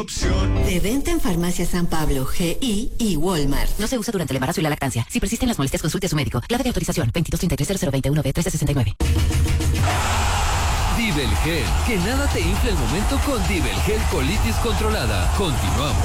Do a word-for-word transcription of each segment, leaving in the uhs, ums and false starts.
De venta en Farmacia San Pablo, G I y Walmart. No se usa durante el embarazo y la lactancia. Si persisten las molestias, consulte a su médico. Clave de autorización veintidós treinta y tres cero cero veintiuno B trece sesenta y nueve. Dibelgel, que nada te infle el momento con Dibelgel colitis controlada. Continuamos.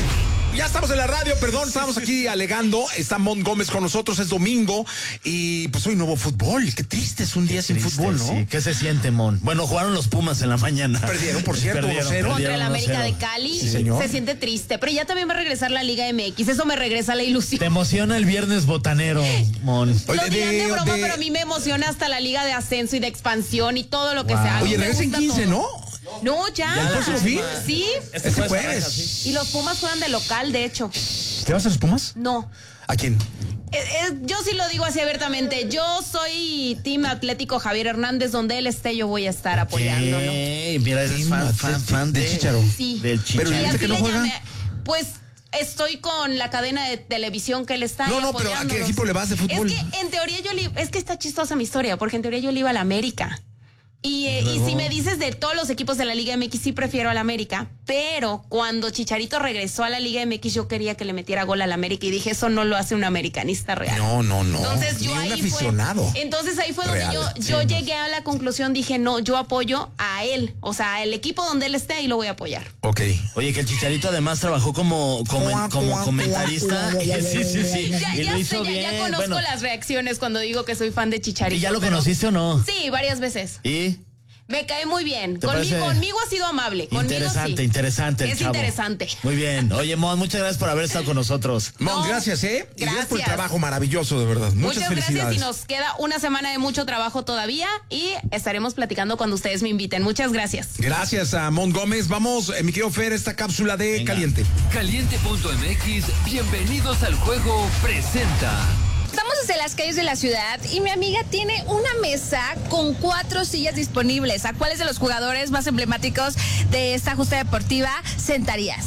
Ya estamos en la radio, perdón, estábamos aquí alegando. Está Mon Gómez con nosotros, es domingo y pues hoy no hubo fútbol. Qué triste, es un día sin Triste, fútbol, ¿no? Sí. ¿Qué se siente, Mon? Bueno, jugaron los Pumas en la mañana. Perdieron, por cierto, Perdieron, uno cero. Contra el América uno cero. de Cali. Sí, señor. Se siente triste, pero ya también va a regresar la Liga M X. Eso me regresa la ilusión. Te emociona el viernes botanero, Mon. Oye, Lo dirán de, de- broma, de- pero a mí me emociona hasta la Liga de ascenso y de expansión y todo lo que Wow. sea. A mí Oye, me regresa en gusta quince, todo. ¿no? No, ya. ¿Ya el próximo fin? Sí. Este jueves. Y los Pumas juegan de local, de hecho. ¿Te vas a los Pumas? No. ¿A quién? Eh, eh, yo sí lo digo así abiertamente. Yo soy Team Atlético Javier Hernández, donde él esté, yo voy a estar apoyándolo. Ey, mira, eres Team fan, fan, Atlético fan de, de Chícharo. Sí. Del Pero Chicharo. ¿y Y dice así que no le juega? llamé. Pues estoy con la cadena de televisión que él está. No, ahí no, pero ¿a qué apoyándolos. equipo le vas de fútbol? Es que en teoría yo le, es que está chistosa mi historia, porque en teoría yo le iba a la América. Y, eh, y si me dices de todos los equipos de la Liga M X, sí prefiero al América. Pero cuando Chicharito regresó a la Liga M X, yo quería que le metiera gol al América. Y dije, eso no lo hace un americanista real. No, no, no. Entonces Ni yo un ahí aficionado. Fue, entonces ahí fue donde real. yo, Sí, yo no. llegué a la conclusión, dije, no, yo apoyo a él. O sea, el equipo donde él esté, ahí lo voy a apoyar. Ok. Oye, que el Chicharito además trabajó como, como, Cuá, como cuá, comentarista. cuá, cuá, Sí, sí, sí. Ya, Y ya lo sé, hizo ya, bien. ya conozco Bueno, las reacciones cuando digo que soy fan de Chicharito. ¿y ya lo pero- conociste o no? Sí, varias veces. ¿Y? Me cae muy bien. ¿Te Conmigo, parece? conmigo ha sido amable. Conmigo Interesante, sí. interesante el Es chavo. interesante. Muy bien. Oye, Mon, muchas gracias por haber estado con nosotros. Mon, No, gracias, ¿eh? Y gracias por el gracias. trabajo maravilloso, de verdad. Muchas, Muchas felicidades. gracias y nos queda una semana de mucho trabajo todavía y estaremos platicando cuando ustedes me inviten. Muchas gracias. Gracias a Mon Gómez. Vamos, eh, mi querido Fer, esta cápsula de Venga. Caliente. Caliente punto M X, bienvenidos al juego, presenta. Estamos desde las calles de la ciudad y mi amiga tiene una mesa con cuatro sillas disponibles. ¿A cuáles de los jugadores más emblemáticos de esta justa deportiva sentarías?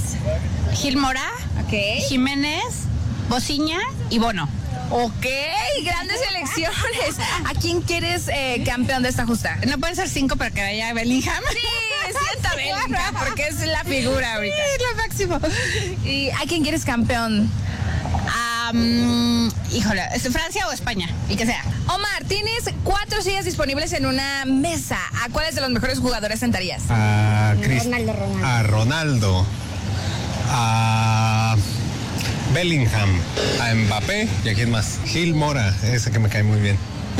Gil Mora, Ok. Jiménez, Bociña y Bono. Ok, grandes elecciones. ¿A quién quieres eh, campeón de esta justa? No pueden ser cinco para que vaya Bellingham. Sí, sienta Bellingham, porque es la figura ahorita. Es lo máximo. ¿Y a quién quieres campeón? Am, híjole, ¿es Francia o España? Y que sea. Omar, tienes cuatro sillas disponibles en una mesa. ¿A cuáles de los mejores jugadores sentarías? A Cris- Ronaldo, Ronaldo. a Ronaldo, a Bellingham, a Mbappé y a quién más. Gil Mora, ese que me cae muy bien.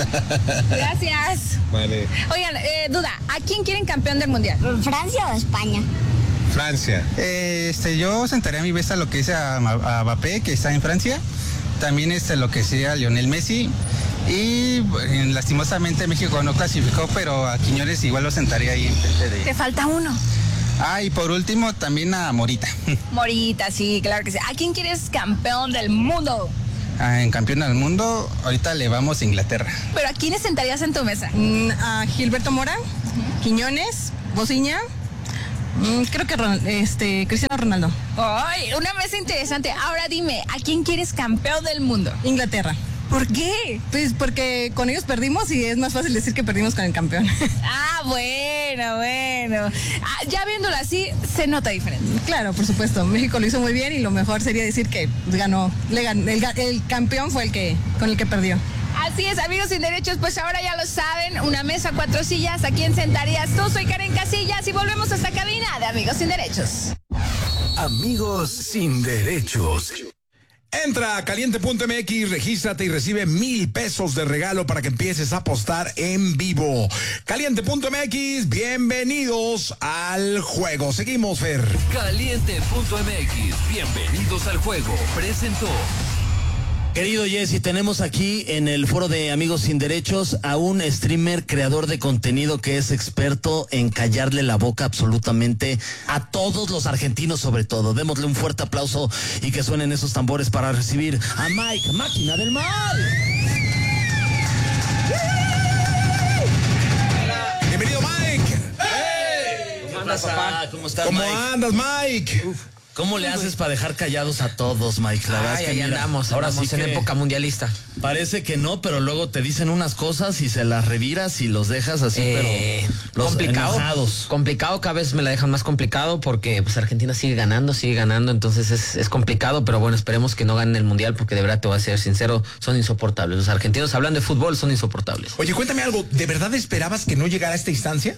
Gracias. Vale. Oigan, eh, duda, ¿a quién quieren campeón del mundial? ¿Francia o España? Francia. Este, yo sentaría mi vez a lo que es a, a Mbappé, que está en Francia. También este, lo que sea Lionel Messi. Y eh, lastimosamente México no clasificó, pero a Quiñones igual lo sentaría ahí en frente Te de... falta uno. Ah, y por último también a Morita. Morita, sí, claro que sí. ¿A quién quieres campeón del mundo? Ah, en campeón del mundo, ahorita le vamos a Inglaterra. ¿Pero a quiénes sentarías en tu mesa? Mm, a Gilberto Mora, Quiñones, Bociña, mm, creo que Ron- este, Cristiano Ronaldo. Ay, una mesa interesante. Ahora dime, ¿a quién quieres campeón del mundo? Inglaterra. ¿Por qué? Pues porque con ellos perdimos y es más fácil decir que perdimos con el campeón. Ah, bueno, bueno. Ah, ya viéndolo así, se nota diferente. Claro, por supuesto. México lo hizo muy bien y lo mejor sería decir que ganó. Le ganó el, ga- el campeón fue el que con el que perdió. Así es, amigos sin derechos, pues ahora ya lo saben, una mesa, cuatro sillas, ¿a quién sentarías tú? Soy Karen Casillas y volvemos a esta cabina de Amigos sin Derechos. Amigos sin derechos. Entra a caliente punto M X, regístrate y recibe mil pesos de regalo para que empieces a apostar en vivo. caliente punto M X, bienvenidos al juego. Seguimos, Fer. Caliente punto M X, bienvenidos al juego, presentó. Querido Jesse, tenemos aquí en el foro de Amigos Sin Derechos a un streamer creador de contenido que es experto en callarle la boca absolutamente a todos los argentinos, sobre todo. Démosle un fuerte aplauso y que suenen esos tambores para recibir a Mike, Máquina del Mal. Bienvenido, Mike. ¿Cómo andas, papá? ¿Cómo estás, ¿Cómo Mike? andas, Mike? ¿Cómo le haces para dejar callados a todos, Mike? La verdad Ay, es que ahí mira, andamos, ahora andamos sí en que época mundialista. Parece que no, pero luego te dicen unas cosas y se las reviras y los dejas así, Eh, pero los complicado, enojados. complicado, cada vez me la dejan más complicado porque pues Argentina sigue ganando, sigue ganando, entonces es, es complicado, pero bueno, esperemos que no ganen el mundial porque de verdad te voy a ser sincero, son insoportables. Los argentinos hablando de fútbol son insoportables. Oye, cuéntame algo, ¿de verdad esperabas que no llegara a esta instancia?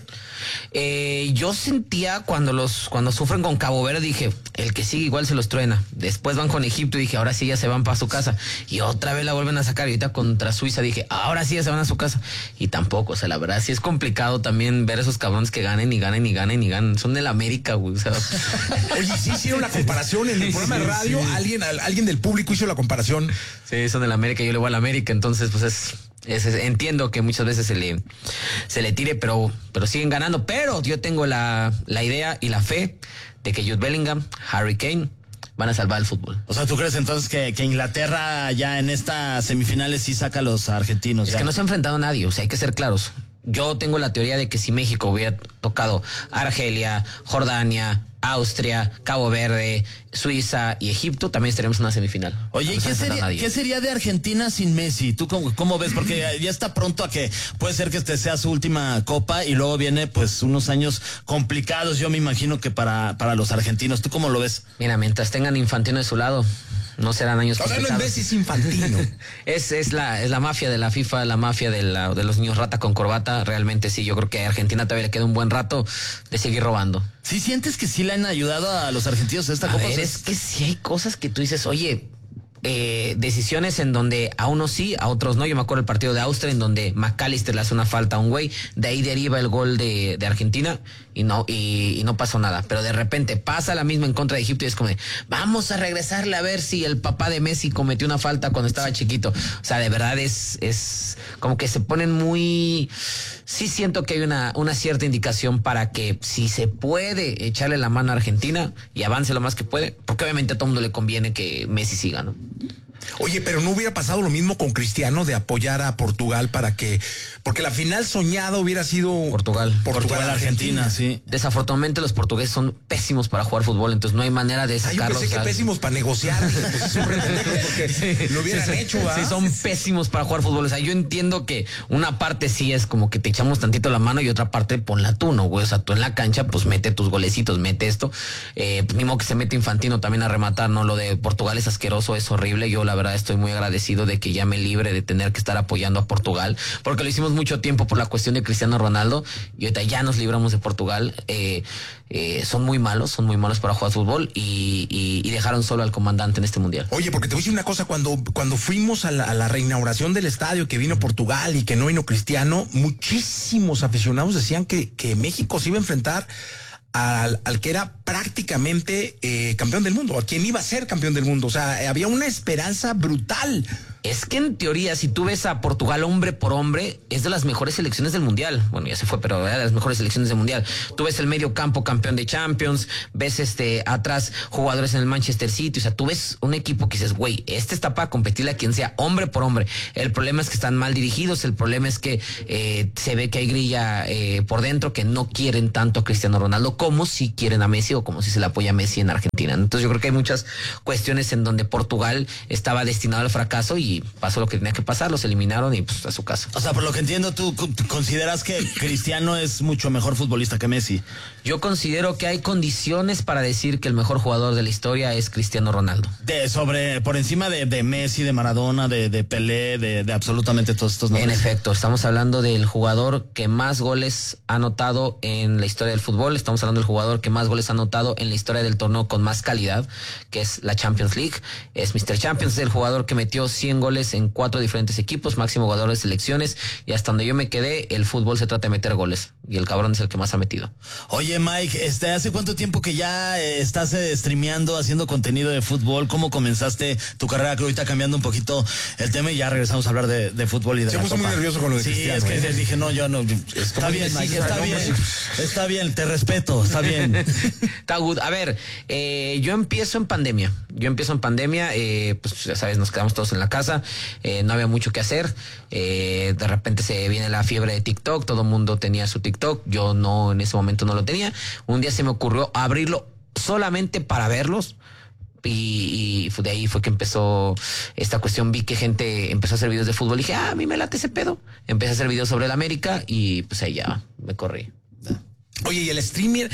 Eh, yo sentía cuando los cuando sufren con Cabo Verde, dije, el que sigue igual se los truena. Después van con Egipto y dije, ahora sí ya se van para su casa. Y otra vez la vuelven a sacar. Y ahorita contra Suiza dije, ahora sí ya se van a su casa. Y tampoco, o sea, la verdad sí es complicado también ver esos cabrones que ganen y ganen y ganen y ganen. Son del América, güey. O sea. Oye, sí hicieron la comparación en el programa de radio. Sí. Alguien, alguien del público hizo la comparación. Sí, son del América, yo le voy al América, entonces pues es... Es, es, entiendo que muchas veces se le se le tire, pero pero siguen ganando. Pero yo tengo la, la idea y la fe de que Jude Bellingham, Harry Kane van a salvar el fútbol. O sea, ¿tú crees entonces que, que Inglaterra ya en estas semifinales sí saca a los argentinos? Es ya? que no se ha enfrentado a nadie, o sea, hay que ser claros. Yo tengo la teoría de que si México hubiera tocado Argelia, Jordania, Austria, Cabo Verde, Suiza y Egipto, también estaríamos en una semifinal. Oye, ¿qué sería, ¿qué sería de Argentina sin Messi? ¿Tú cómo, cómo ves? Porque ya está pronto a que puede ser que este sea su última copa y luego viene pues unos años complicados, yo me imagino que para, para los argentinos. ¿Tú cómo lo ves? Mira, mientras tengan Infantino de su lado, no serán años complicados. Ahora no es Messi, es Infantino. es, es, la, es la mafia de la FIFA, la mafia de, la, de los niños rata con corbata. Realmente sí, yo creo que a Argentina todavía le queda un buen rato de seguir robando. ¿Sí sientes que sí le han ayudado a los argentinos a esta a copa? Ver, es que sí hay cosas que tú dices, oye... Eh, decisiones en donde a unos sí, a otros no. Yo me acuerdo el partido de Austria en donde McAllister le hace una falta a un güey, de ahí deriva el gol de, de Argentina y no y, y no pasó nada, pero de repente pasa la misma en contra de Egipto y es como de, vamos a regresarle a ver si el papá de Messi cometió una falta cuando estaba chiquito. O sea, de verdad es es como que se ponen muy... Sí siento que hay una, una cierta indicación para que si se puede echarle la mano a Argentina y avance lo más que puede, porque obviamente a todo mundo le conviene que Messi siga, ¿no? Oye, pero no hubiera pasado lo mismo con Cristiano de apoyar a Portugal para que, porque la final soñada hubiera sido Portugal, Portugal, Portugal Argentina, Argentina, sí. Desafortunadamente los portugueses son pésimos para jugar fútbol, entonces no hay manera de sacarlos. Ah, yo pensé que pésimos para negociar, pues es un porque sí, lo hubieran sí, hecho, ¿verdad? Sí, son pésimos para jugar fútbol. O sea, yo entiendo que una parte sí es como que te echamos tantito la mano y otra parte ponla tú, ¿no, güey? O sea, tú en la cancha, pues mete tus golecitos, mete esto. Eh, pues, mismo que se mete Infantino también a rematar, ¿no? Lo de Portugal es asqueroso, es horrible. Yo la verdad estoy muy agradecido de que ya me libre de tener que estar apoyando a Portugal, porque lo hicimos mucho tiempo por la cuestión de Cristiano Ronaldo y ahorita ya nos libramos de Portugal. Eh, eh, son muy malos, son muy malos para jugar fútbol y, y, y dejaron solo al comandante en este mundial. Oye, porque te voy a decir una cosa, cuando, cuando fuimos a la, a la reinauguración del estadio, que vino Portugal y que no vino Cristiano, muchísimos aficionados decían que, que México se iba a enfrentar Al, al que era prácticamente eh, campeón del mundo, a quien iba a ser campeón del mundo. O sea, había una esperanza brutal. Es que en teoría, si tú ves a Portugal hombre por hombre, es de las mejores selecciones del mundial. Bueno, ya se fue, pero era de las mejores selecciones del mundial. Tú ves el medio campo campeón de Champions, ves este atrás jugadores en el Manchester City. O sea, tú ves un equipo que dices, güey, este está para competirle a quien sea, hombre por hombre. El problema es que están mal dirigidos, el problema es que eh, se ve que hay grilla eh, por dentro, que no quieren tanto a Cristiano Ronaldo como si quieren a Messi o como si se le apoya a Messi en Argentina. Entonces yo creo que hay muchas cuestiones en donde Portugal estaba destinado al fracaso y pasó lo que tenía que pasar, los eliminaron y pues a su casa. O sea, por lo que entiendo, ¿tú consideras que Cristiano es mucho mejor futbolista que Messi? Yo considero que hay condiciones para decir que el mejor jugador de la historia es Cristiano Ronaldo. De sobre, por encima de, de Messi, de Maradona, de, de Pelé, de, de absolutamente todos estos nombres. En efecto, estamos hablando del jugador que más goles ha anotado en la historia del fútbol, estamos hablando del jugador que más goles ha anotado en la historia del torneo con más calidad, que es la Champions League, es mister Champions, es el jugador que metió cien goles en cuatro diferentes equipos, máximo jugador de selecciones, y hasta donde yo me quedé, el fútbol se trata de meter goles, y el cabrón es el que más ha metido. Oye, Mike, este, ¿hace cuánto tiempo que ya eh, estás eh, streameando, haciendo contenido de fútbol? ¿Cómo comenzaste tu carrera? Creo que ahorita cambiando un poquito el tema y ya regresamos a hablar de, de fútbol y de Se la puso copa. muy nervioso con lo de Sí, Cristiano, es que ¿eh? dije, no, yo no. Está bien, Mike, está bien. Está bien, te respeto, está bien. Está good. A ver, eh, yo empiezo en pandemia. Yo empiezo en pandemia, eh, pues ya sabes, nos quedamos todos en la casa, eh, no había mucho que hacer. Eh, de repente se viene la fiebre de TikTok, todo el mundo tenía su TikTok, yo no, en ese momento no lo tenía. Un día se me ocurrió abrirlo solamente para verlos. Y, y de ahí fue que empezó esta cuestión. Vi que gente empezó a hacer videos de fútbol y dije, ah, a mí me late ese pedo. Empecé a hacer videos sobre el América y pues ahí ya me corrí. Oye, y el streamer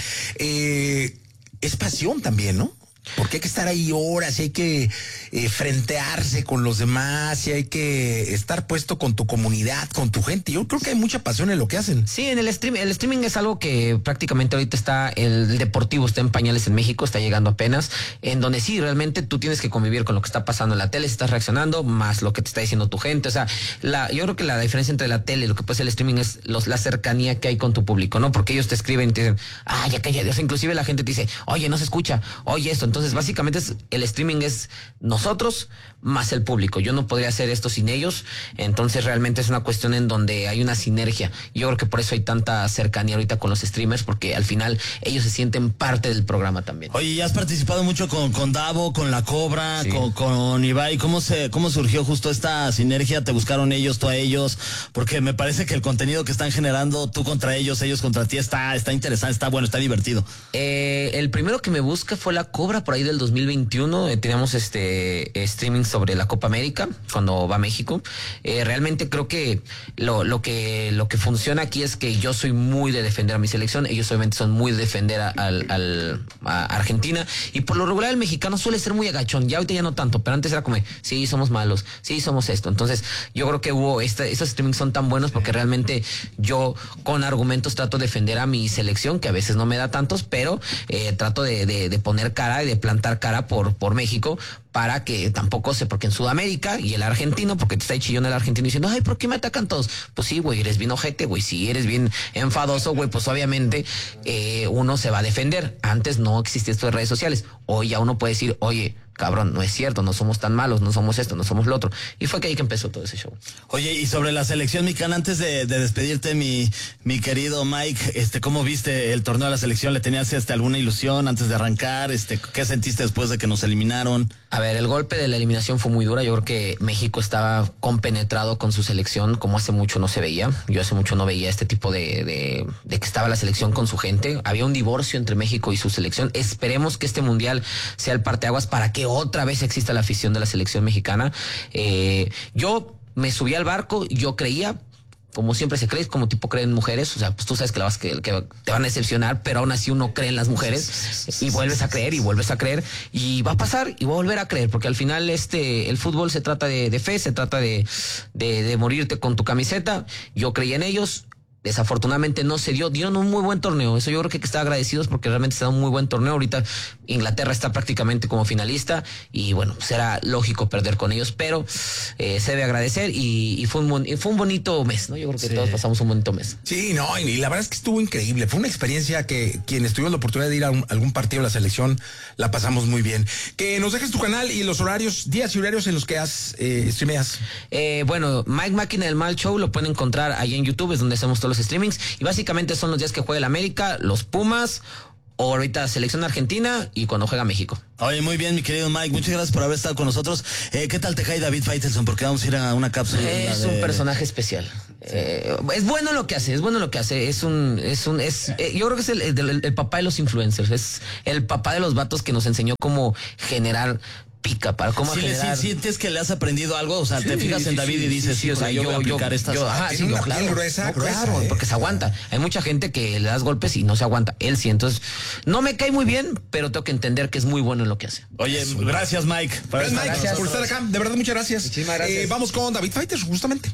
eh, es pasión también, ¿no? Porque hay que estar ahí horas, y hay que eh, frentearse con los demás, y hay que estar puesto con tu comunidad, con tu gente. Yo creo que hay mucha pasión en lo que hacen. Sí, en el streaming, el streaming es algo que prácticamente ahorita está, el deportivo está en pañales en México, está llegando apenas, en donde sí, realmente tú tienes que convivir con lo que está pasando en la tele, si estás reaccionando, más lo que te está diciendo tu gente. O sea, la, yo creo que la diferencia entre la tele y lo que puede ser el streaming es los, la cercanía que hay con tu público, ¿no? Porque ellos te escriben y te dicen, ah, ya cállate. O sea, inclusive la gente te dice, oye, no se escucha, oye esto. Entonces, básicamente es, el streaming es nosotros más el público. Yo no podría hacer esto sin ellos. Entonces, realmente es una cuestión en donde hay una sinergia. Yo creo que por eso hay tanta cercanía ahorita con los streamers, porque al final ellos se sienten parte del programa también. Oye, ya has participado mucho con, con Davo, con La Cobra, sí. con, con Ibai. ¿Cómo se, cómo surgió justo esta sinergia? ¿Te buscaron ellos, tú a ellos? Porque me parece que el contenido que están generando, tú contra ellos, ellos contra ti, está, está interesante, está bueno, está divertido. Eh, el primero que me busca fue La Cobra, por ahí del dos mil veintiuno. Eh, teníamos este streaming sobre la Copa América, cuando va a México. Eh, realmente creo que lo, lo que lo que funciona aquí es que yo soy muy de defender a mi selección, ellos obviamente son muy de defender a, al, al, a Argentina, y por lo regular el mexicano suele ser muy agachón. Ya ahorita ya no tanto, pero antes era como, sí, somos malos, sí, somos esto. Entonces yo creo que hubo, esta, estos streamings son tan buenos porque realmente yo con argumentos trato de defender a mi selección, que a veces no me da tantos, pero eh, trato de, de, de poner cara y de plantar cara por, por México, para que tampoco se, porque en Sudamérica y el argentino, porque te está ahí chillón el argentino diciendo, ay, ¿por qué me atacan todos? Pues sí, güey, eres bien ojete, güey, si eres bien enfadoso, güey, pues obviamente eh, uno se va a defender. Antes no existía esto de redes sociales, hoy ya uno puede decir, oye, cabrón, no es cierto, no somos tan malos, no somos esto, no somos lo otro. Y fue que ahí que empezó todo ese show. Oye, y sobre la selección mexicana, antes de, de despedirte, mi, mi querido Mike, este, ¿cómo viste el torneo de la selección? ¿Le tenías este, alguna ilusión antes de arrancar? Este, ¿qué sentiste después de que nos eliminaron? A ver, el golpe de la eliminación fue muy dura. Yo creo que México estaba compenetrado con su selección, como hace mucho no se veía. Yo hace mucho no veía este tipo de, de, de que estaba la selección con su gente. Había un divorcio entre México y su selección. Esperemos que este mundial sea el parteaguas para que otra vez exista la afición de la selección mexicana. Eh, yo me subí al barco, yo creía, como siempre se cree, como tipo creen mujeres, o sea, pues tú sabes que, la vas, que, que te van a decepcionar, pero aún así uno cree en las mujeres y vuelves a creer y vuelves a creer y va a pasar y voy a volver a creer, porque al final este el fútbol se trata de, de fe, se trata de, de, de morirte con tu camiseta. Yo creí en ellos. Desafortunadamente no se dio, dieron un muy buen torneo. Eso yo creo que hay que estar agradecidos porque realmente se da un muy buen torneo. Ahorita Inglaterra está prácticamente como finalista y bueno, será lógico perder con ellos, pero eh, se debe agradecer y, y fue, un, y fue un bonito mes, ¿no? Yo creo que sí. Todos pasamos un bonito mes. Sí, no, y la verdad es que estuvo increíble. Fue una experiencia que quienes tuvimos la oportunidad de ir a un, algún partido de la selección, la pasamos muy bien. Que nos dejes tu canal y los horarios, días y horarios en los que has eh, streameas. Eh, bueno, Mike Máquina del Mal Show lo pueden encontrar ahí en YouTube, es donde hacemos todos los streamings y básicamente son los días que juega el América, los Pumas o ahorita selección argentina y cuando juega México. Oye, muy bien, mi querido Mike, muchas gracias por haber estado con nosotros. Eh, ¿Qué tal te cae David Faitelson? Porque vamos a ir a una cápsula. Es de... un personaje especial. Sí. Eh, es bueno lo que hace, es bueno lo que hace. Es un, es un, es. Eh, yo creo que es el, el, el papá de los influencers, es el papá de los vatos que nos enseñó cómo generar pica para cómo sí, generar. Sí, sientes que le has aprendido algo, o sea, sí, te fijas sí, en David sí, y dices, sí, sí, o sea, yo, yo voy a aplicar yo, estas. Yo, ajá, sí, una claro, piel gruesa, no, gruesa, claro, ¿eh? porque se aguanta. Hay mucha gente que le das golpes y no se aguanta. Él sí, entonces no me cae muy bien, pero tengo que entender que es muy bueno en lo que hace. Oye, Eso, gracias, Mike. Gracias, Mike, gracias por estar acá. De verdad, muchas gracias. Muchísimas gracias. Eh, vamos con David Fighters, justamente.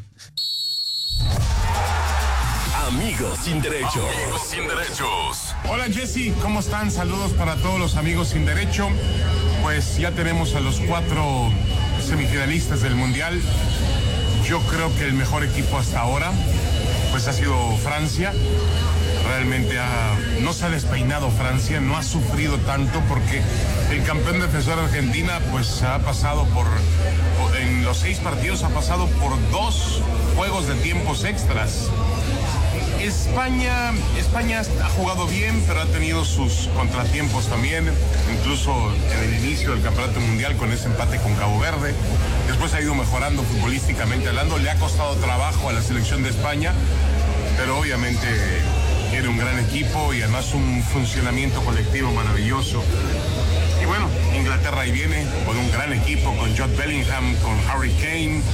Amigos sin derechos. Amigos sin derechos. Hola Jesse, ¿cómo están? Saludos para todos los amigos sin derecho. Pues ya tenemos a los cuatro semifinalistas del Mundial. Yo creo que el mejor equipo hasta ahora pues ha sido Francia. Realmente ha, no se ha despeinado Francia, no ha sufrido tanto porque el campeón defensor Argentina pues ha pasado por, en los seis partidos ha pasado por dos juegos de tiempos extras. España, España ha jugado bien, pero ha tenido sus contratiempos también, incluso en el inicio del Campeonato Mundial con ese empate con Cabo Verde. Después ha ido mejorando futbolísticamente hablando, le ha costado trabajo a la selección de España, pero obviamente tiene un gran equipo y además un funcionamiento colectivo maravilloso. Y bueno, Inglaterra ahí viene con un gran equipo, con Jude Bellingham, con Harry Kane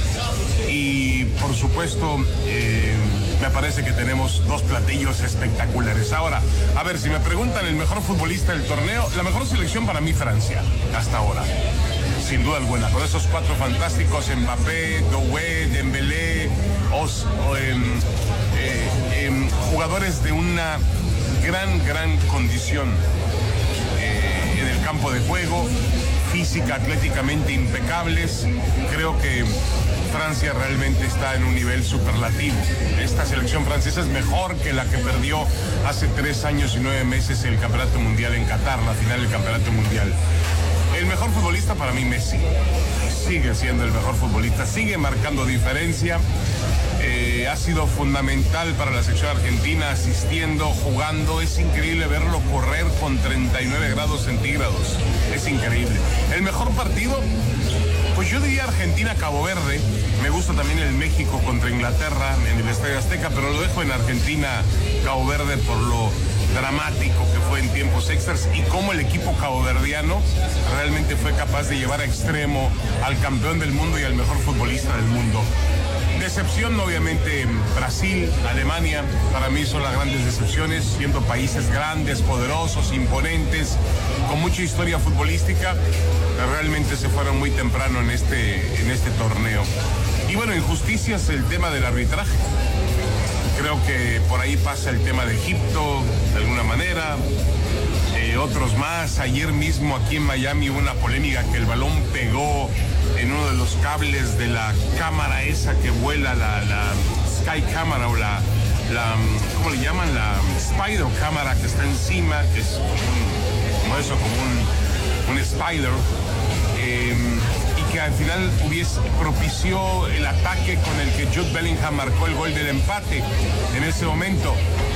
y por supuesto eh, me parece que tenemos dos platillos espectaculares. Ahora, a ver, si me preguntan el mejor futbolista del torneo, la mejor selección para mí Francia, hasta ahora. Sin duda alguna, con esos cuatro fantásticos, Mbappé, Doué, Dembélé, Os, o, eh, eh, eh, jugadores de una gran, gran condición eh, en el campo de juego, física, atléticamente impecables. Creo que Francia realmente está en un nivel superlativo. Esta selección francesa es mejor que la que perdió hace tres años y nueve meses el Campeonato Mundial en Qatar, la final del Campeonato Mundial. El mejor futbolista para mí, Messi. Sigue siendo el mejor futbolista, sigue marcando diferencia. Eh, ha sido fundamental para la selección argentina, asistiendo, jugando. Es increíble verlo correr con treinta y nueve grados centígrados. Es increíble. El mejor partido, pues yo diría Argentina-Cabo Verde. Me gusta también el México contra Inglaterra en el Estadio Azteca, pero lo dejo en Argentina-Cabo Verde por lo dramático que fue en tiempos extras y cómo el equipo caboverdiano realmente fue capaz de llevar a extremo al campeón del mundo y al mejor futbolista del mundo. Decepción, obviamente, Brasil, Alemania, para mí son las grandes decepciones, siendo países grandes, poderosos, imponentes, con mucha historia futbolística, realmente se fueron muy temprano en este, en este torneo. Y bueno, injusticias, el tema del arbitraje. Creo que por ahí pasa el tema de Egipto, de alguna manera, eh, otros más. Ayer mismo aquí en Miami hubo una polémica que el balón pegó en uno de los cables de la cámara esa que vuela, la, la Sky Camera o la, la, ¿cómo le llaman? La Spider Cámara que está encima, que es un, como eso, como un, un Spider. Eh, que al final hubiese propició el ataque con el que Jude Bellingham marcó el gol del empate en ese momento.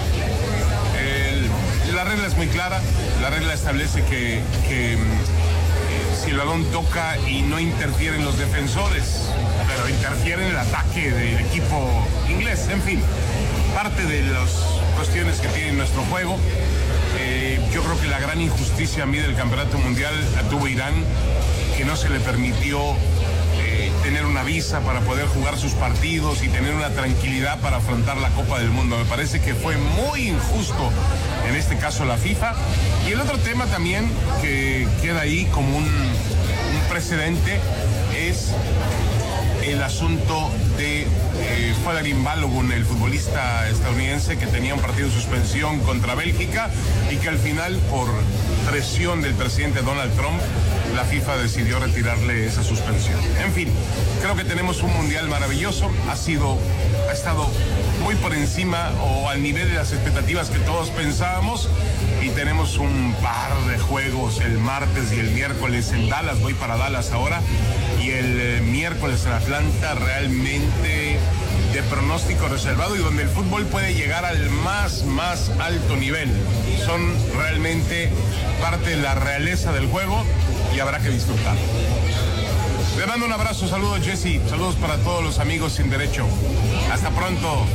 El, la regla es muy clara, la regla establece que, que eh, si el balón toca y no interfieren los defensores, pero interfiere en el ataque del equipo inglés, en fin, parte de las cuestiones que tiene nuestro juego. Eh, yo creo que la gran injusticia a mí del Campeonato Mundial la tuvo Irán, que no se le permitió eh, tener una visa para poder jugar sus partidos y tener una tranquilidad para afrontar la Copa del Mundo. Me parece que fue muy injusto, en este caso la FIFA. Y el otro tema también que queda ahí como un, un precedente es el asunto de eh, Folarin Balogun, el futbolista estadounidense que tenía un partido de suspensión contra Bélgica y que al final, por presión del presidente Donald Trump, la FIFA decidió retirarle esa suspensión. En fin, creo que tenemos un mundial maravilloso, ha sido, ha estado muy por encima o al nivel de las expectativas que todos pensábamos, y tenemos un par de juegos el martes y el miércoles en Dallas. Voy para Dallas ahora, y el eh, miércoles en Atlanta, realmente de pronóstico reservado y donde el fútbol puede llegar al más, más alto nivel. Son realmente parte de la realeza del juego y habrá que disfrutar. Le mando un abrazo, saludos Jesse, saludos para todos los amigos sin derecho. Hasta pronto.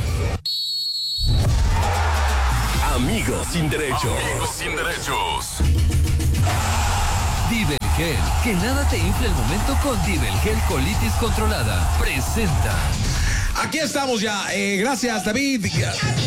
Amigos sin derecho. Amigos sin derechos. Divelgel, que nada te infle el momento con Divelgel Colitis Controlada. Presenta. Aquí estamos ya. Eh, gracias, David.